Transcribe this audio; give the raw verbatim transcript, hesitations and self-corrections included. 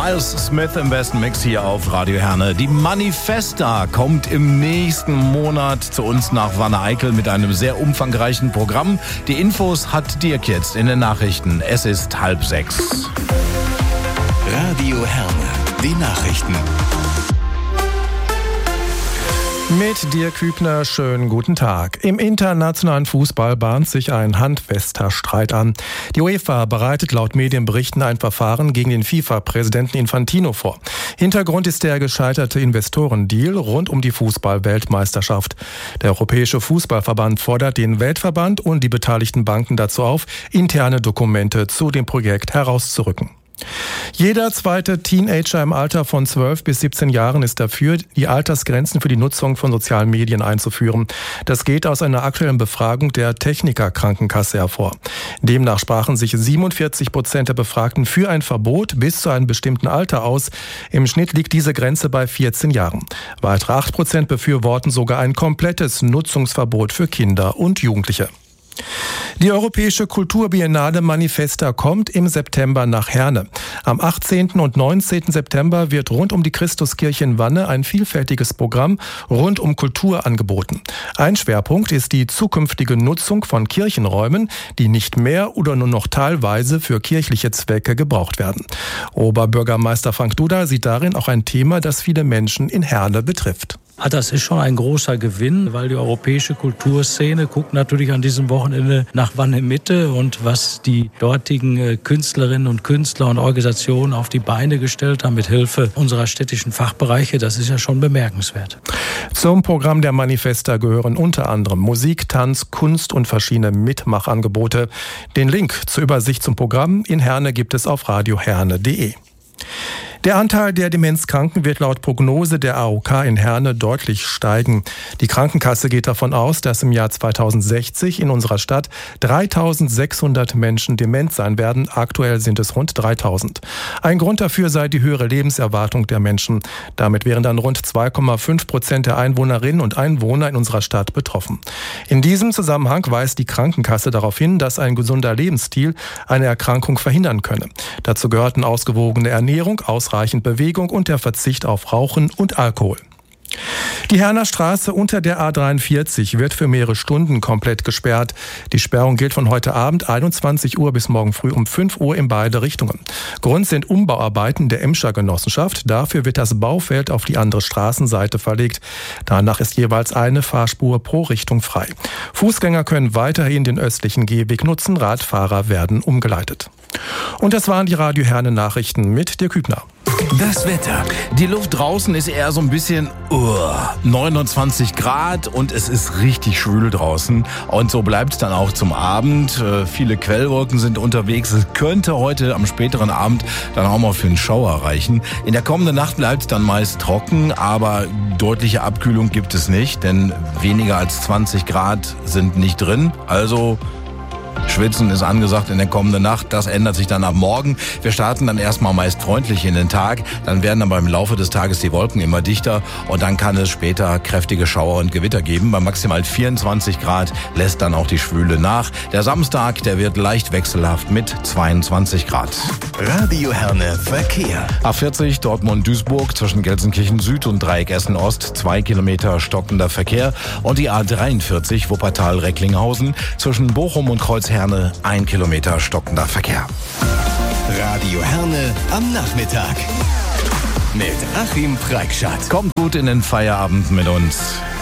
Miles Smith im besten Mix hier auf Radio Herne. Die Manifesta kommt im nächsten Monat zu uns nach Wanne-Eickel mit einem sehr umfangreichen Programm. Die Infos hat Dirk jetzt in den Nachrichten. Es ist halb sechs. Radio Herne, die Nachrichten. Mit Dirk Hübner, schönen guten Tag. Im internationalen Fußball bahnt sich ein handfester Streit an. Die UEFA bereitet laut Medienberichten ein Verfahren gegen den FIFA-Präsidenten Infantino vor. Hintergrund ist der gescheiterte Investorendeal rund um die Fußball-Weltmeisterschaft. Der Europäische Fußballverband fordert den Weltverband und die beteiligten Banken dazu auf, interne Dokumente zu dem Projekt herauszurücken. Jeder zweite Teenager im Alter von zwölf bis siebzehn Jahren ist dafür, die Altersgrenzen für die Nutzung von sozialen Medien einzuführen. Das geht aus einer aktuellen Befragung der Techniker-Krankenkasse hervor. Demnach sprachen sich siebenundvierzig Prozent der Befragten für ein Verbot bis zu einem bestimmten Alter aus. Im Schnitt liegt diese Grenze bei vierzehn Jahren. Weitere acht Prozent befürworten sogar ein komplettes Nutzungsverbot für Kinder und Jugendliche. Die Europäische Kulturbiennale Manifesta kommt im September nach Herne. Am achtzehnten und neunzehnten September wird rund um die Christuskirche in Wanne ein vielfältiges Programm rund um Kultur angeboten. Ein Schwerpunkt ist die zukünftige Nutzung von Kirchenräumen, die nicht mehr oder nur noch teilweise für kirchliche Zwecke gebraucht werden. Oberbürgermeister Frank Duda sieht darin auch ein Thema, das viele Menschen in Herne betrifft. Das ist schon ein großer Gewinn, weil die europäische Kulturszene guckt natürlich an diesem Wochenende nach Wanne-Mitte und was die dortigen Künstlerinnen und Künstler und Organisationen auf die Beine gestellt haben mit Hilfe unserer städtischen Fachbereiche, das ist ja schon bemerkenswert. Zum Programm der Manifesta gehören unter anderem Musik, Tanz, Kunst und verschiedene Mitmachangebote. Den Link zur Übersicht zum Programm in Herne gibt es auf radio herne punkt de. Der Anteil der Demenzkranken wird laut Prognose der A O K in Herne deutlich steigen. Die Krankenkasse geht davon aus, dass im Jahr zweitausendsechzig in unserer Stadt dreitausendsechshundert Menschen dement sein werden. Aktuell sind es rund dreitausend. Ein Grund dafür sei die höhere Lebenserwartung der Menschen. Damit wären dann rund zwei Komma fünf Prozent der Einwohnerinnen und Einwohner in unserer Stadt betroffen. In diesem Zusammenhang weist die Krankenkasse darauf hin, dass ein gesunder Lebensstil eine Erkrankung verhindern könne. Dazu gehörten ausgewogene Ernährung, ausreichend Bewegung und der Verzicht auf Rauchen und Alkohol. Die Herner Straße unter der A dreiundvierzig wird für mehrere Stunden komplett gesperrt. Die Sperrung gilt von heute Abend einundzwanzig Uhr bis morgen früh um fünf Uhr in beide Richtungen. Grund sind Umbauarbeiten der Emscher Genossenschaft. Dafür wird das Baufeld auf die andere Straßenseite verlegt. Danach ist jeweils eine Fahrspur pro Richtung frei. Fußgänger können weiterhin den östlichen Gehweg nutzen. Radfahrer werden umgeleitet. Und das waren die Radio Herne Nachrichten mit Dirk Hübner. Das Wetter. Die Luft draußen ist eher so ein bisschen uh, neunundzwanzig Grad und es ist richtig schwül draußen. Und so bleibt es dann auch zum Abend. Äh, viele Quellwolken sind unterwegs. Es könnte heute am späteren Abend dann auch mal für einen Schauer reichen. In der kommenden Nacht bleibt es dann meist trocken, aber deutliche Abkühlung gibt es nicht, denn weniger als zwanzig Grad sind nicht drin. Also Schwitzen ist angesagt in der kommenden Nacht. Das ändert sich dann ab morgen. Wir starten dann erstmal meist freundlich in den Tag. Dann werden aber im Laufe des Tages die Wolken immer dichter. Und dann kann es später kräftige Schauer und Gewitter geben. Bei maximal vierundzwanzig Grad lässt dann auch die Schwüle nach. Der Samstag, der wird leicht wechselhaft mit zweiundzwanzig Grad. Radio Herne Verkehr. A vierzig Dortmund-Duisburg zwischen Gelsenkirchen Süd und Dreieck Essen Ost. Zwei Kilometer stockender Verkehr. Und die A dreiundvierzig Wuppertal-Recklinghausen zwischen Bochum und Kreuz Herne, ein Kilometer stockender Verkehr. Radio Herne am Nachmittag mit Achim Preikschat. Kommt gut in den Feierabend mit uns.